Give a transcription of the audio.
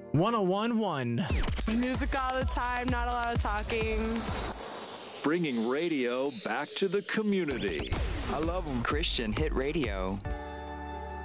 1011. Music all the time, not a lot of talking. Bringing radio back to the community. I love them. Christian Hit Radio.